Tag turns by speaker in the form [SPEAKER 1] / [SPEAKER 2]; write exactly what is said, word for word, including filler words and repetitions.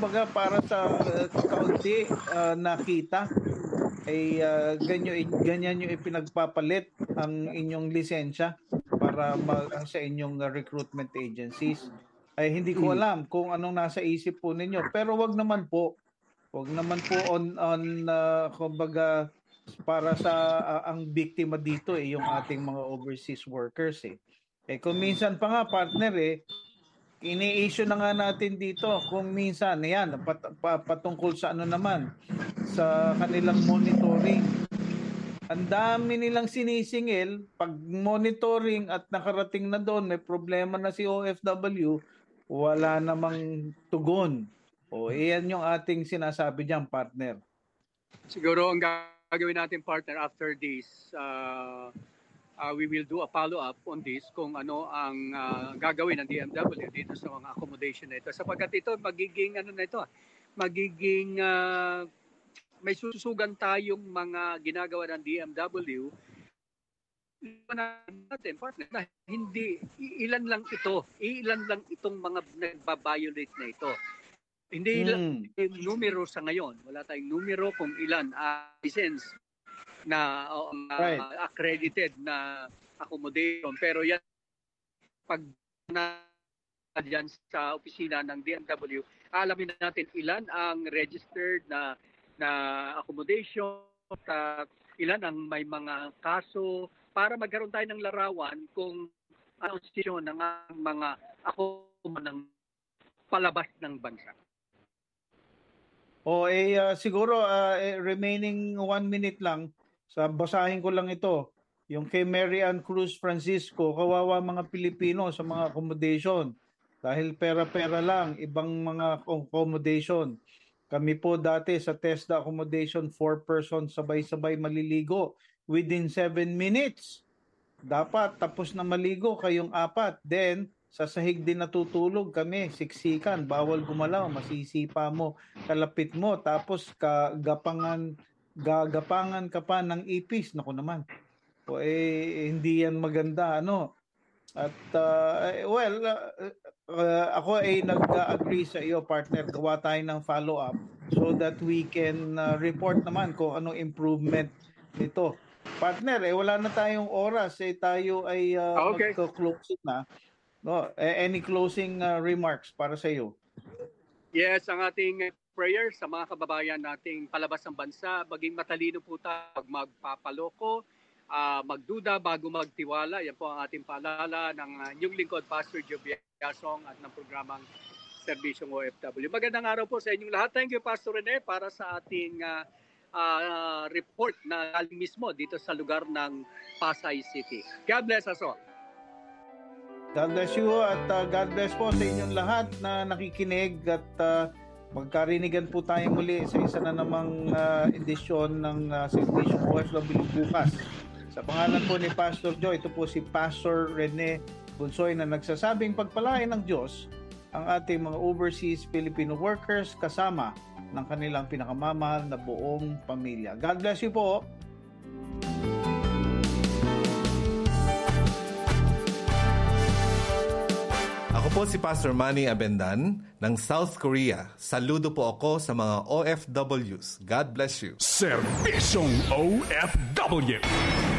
[SPEAKER 1] kumbaga para sa uh, kaunti uh, nakita ay uh, ganyan, ganyan yung ipinagpapalit ang inyong lisensya para mag, sa inyong uh, recruitment agencies. Ay hindi ko alam kung anong nasa isip po ninyo, pero wag naman po. Wag naman po on on uh, kumbaga para sa uh, ang biktima dito eh yung ating mga overseas workers eh. Eh kung minsan pa nga partner eh ini-issue na nga natin dito kung minsan yan pat, pat, patungkol sa ano naman sa kanilang monitoring. Ang dami nilang sinisingil pag monitoring at nakarating na doon may problema na si O F W, wala namang tugon. O iyan yung ating sinasabi diyan, partner.
[SPEAKER 2] Siguro ang gagawin natin, partner, after this uh, uh, we will do a follow-up on this kung ano ang uh, gagawin ng D M W dito sa mga accommodation na ito. Sapagkat ito magiging ano na ito, magiging uh, may sususugan tayong mga ginagawa ng D M W natin, partner, na hindi ilan lang ito, ilan lang itong mga nagbabiolate na ito. Hindi ilan mm. yung numero sa ngayon. Wala tayong numero kung ilan uh, license na uh, right. accredited na accommodation. Pero yan, pag na dyan sa opisina ng D M W, alamin natin ilan ang registered na na accommodation at ilan ang may mga kaso para magkaroon tayo ng larawan kung anong sitwasyon ng mga ako ng palabas ng bansa.
[SPEAKER 1] O eh uh, siguro uh, eh, remaining one minute lang, sa basahin ko lang ito. Yung kay Mary Ann Cruz Francisco, kawawa mga Pilipino sa mga accommodation. Dahil pera-pera lang, ibang mga accommodation. Kami po dati sa TESDA accommodation, four persons sabay-sabay maliligo within seven minutes. Dapat tapos na maligo kayong apat. Then, sa sahig din natutulog kami, siksikan, bawal gumalaw, masisipa mo, kalapit mo, tapos kagapangan, gagapangan ka pa ng ipis. Naku naman. O eh, hindi yan maganda, ano. At, uh, well, uh, uh, ako ay nag-agree sa iyo, partner. Gawa tayo ng follow-up so that we can uh, report naman kung anong improvement nito. Partner, eh, wala na tayong oras. Eh, tayo ay uh,
[SPEAKER 2] okay.
[SPEAKER 1] magka-closing na. No, eh, any closing uh, remarks para sa iyo?
[SPEAKER 2] Yes, ang ating prayer sa mga kababayan nating palabas ng bansa, maging matalino po tayo pag magpapaloko, uh, magduda bago magtiwala. Yan po ang ating paalala ng uh, inyong lingkod, Pastor Joe Biasong at ng programang Serbisyong O F W. Magandang araw po sa inyong lahat. Thank you, Pastor Rene, para sa ating uh, uh, report na galing mismo dito sa lugar ng Pasay City. God bless us all.
[SPEAKER 1] God bless you at uh, God bless po sa inyong lahat na nakikinig at uh, magkarinigan po tayo muli sa isa na namang uh, edisyon ng uh, Serbisyong O F W bukas. Sa pangalan po ni Pastor Joe, ito po si Pastor Rene Bunsoy na nagsasabing pagpalain ng Diyos ang ating mga overseas Filipino workers kasama ng kanilang pinakamamahal na buong pamilya. God bless you po.
[SPEAKER 3] Ako po si Pastor Manny Abendan ng South Korea. Saludo po ako sa mga O F Ws. God bless you.
[SPEAKER 4] Serbisyong O F W.